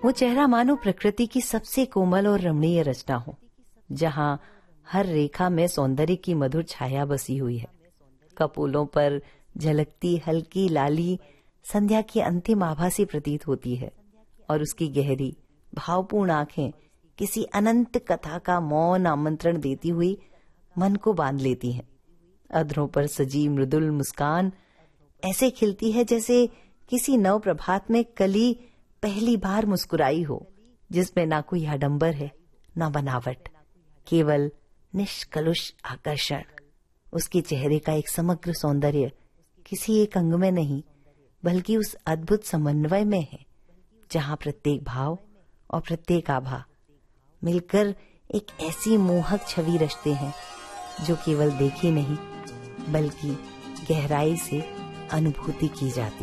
वो चेहरा मानो प्रकृति की सबसे कोमल और रमणीय रचना हो, जहां हर रेखा में सौंदर्य की मधुर छाया बसी हुई है। कपोलों पर झलकती हल्की लाली संध्या की अंतिम आभा सी प्रतीत होती है और उसकी गहरी भावपूर्ण आंखें किसी अनंत कथा का मौन आमंत्रण देती हुई मन को बांध लेती हैं। अधरों पर सजी मृदुल मुस्कान ऐसे खिलती है जैसे किसी नव प्रभात में कली पहली बार मुस्कुराई हो, जिसमें ना कोई आडंबर है ना बनावट, केवल निष्कलुष आकर्षण। उसके चेहरे का एक समग्र सौंदर्य किसी एक अंग में नहीं बल्कि उस अद्भुत समन्वय में है, जहां प्रत्येक भाव और प्रत्येक आभा मिलकर एक ऐसी मोहक छवि रचते हैं जो केवल देखी नहीं बल्कि गहराई से अनुभूति की जाती है।